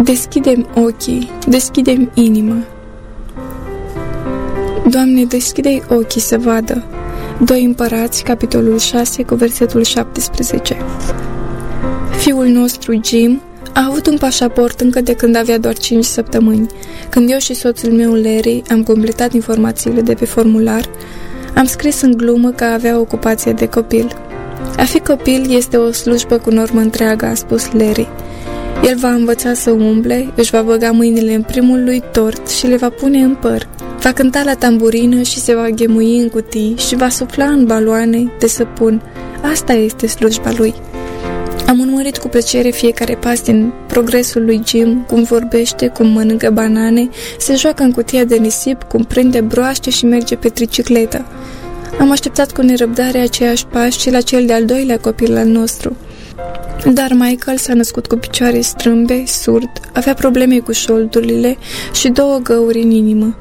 Deschidem ochii, deschidem inima. Doamne, deschide-i ochii să vadă. 2 Împărați, capitolul 6, cu versetul 17. Fiul nostru, Jim, a avut un pașaport încă de când avea doar 5 săptămâni. Când eu și soțul meu, Larry, am completat informațiile de pe formular, am scris în glumă că avea ocupație de copil. A fi copil este o slujbă cu normă întreagă, a spus Larry. El va învăța să umble, își va băga mâinile în primul lui tort și le va pune în păr. Va cânta la tamburină și se va ghemui în cutii și va sufla în baloane de săpun. Asta este slujba lui. Am urmărit cu plăcere fiecare pas din progresul lui Jim, cum vorbește, cum mănâncă banane, se joacă în cutia de nisip, cum prinde broaște și merge pe tricicletă. Am așteptat cu nerăbdare aceiași pași și la cel de-al doilea copil al nostru. Dar Michael s-a născut cu picioare strâmbe, surd, avea probleme cu șoldurile și 2 găuri în inimă.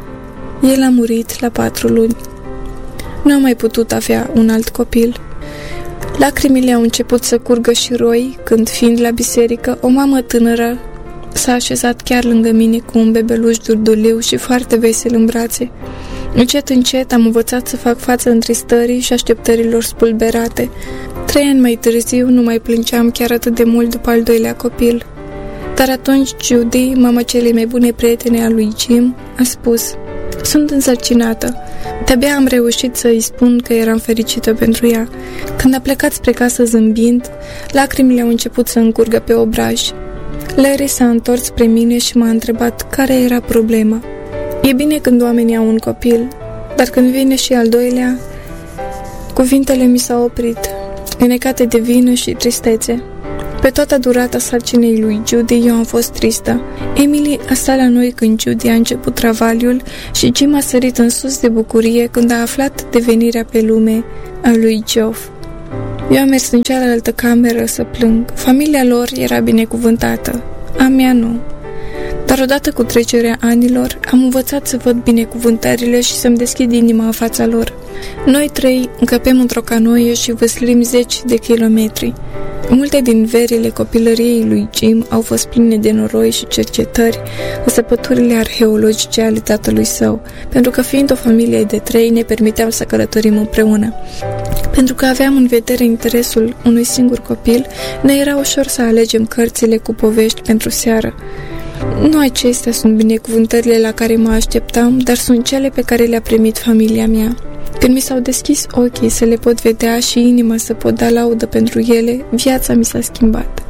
El a murit la 4 luni. Nu am mai putut avea un alt copil. Lacrimile au început să curgă și roi când, fiind la biserică, o mamă tânără s-a așezat chiar lângă mine cu un bebeluș durduliu și foarte vesel în brațe. Încet, încet am învățat să fac față întristării și așteptărilor spulberate. 3 ani mai târziu nu mai plângeam chiar atât de mult după al doilea copil. Dar atunci Judy, mama celei mai bune prietene a lui Jim, a spus: "Sunt însărcinată." De-abia am reușit să îi spun că eram fericită pentru ea. Când a plecat spre casă zâmbind, lacrimile au început să încurgă pe obraj. Larry s-a întors spre mine și m-a întrebat care era problema. E bine când oamenii au un copil, dar când vine și al doilea, cuvintele mi s-au oprit, înecate de vină și tristețe. Pe toată durata sarcinei lui Judy, eu am fost tristă. Emily a stat la noi când Judy a început travaliul și Jim a sărit în sus de bucurie când a aflat de venirea pe lume a lui Geoff. Eu am mers în cealaltă cameră să plâng. Familia lor era binecuvântată, a mea nu. Dar odată cu trecerea anilor, am învățat să văd binecuvântările și să-mi deschid inima în fața lor. Noi 3 încăpem într-o canoie și văslim 10 de kilometri. Multe din verile copilăriei lui Jim au fost pline de noroi și cercetări cu săpăturile arheologice ale tatălui său, pentru că fiind o familie de 3 ne permiteam să călătorim împreună. Pentru că aveam în vedere interesul unui singur copil, ne era ușor să alegem cărțile cu povești pentru seară. Nu acestea sunt binecuvântările la care mă așteptam, dar sunt cele pe care le-a primit familia mea. Când mi s-au deschis ochii să le pot vedea și inima să pot da laudă pentru ele, viața mi s-a schimbat.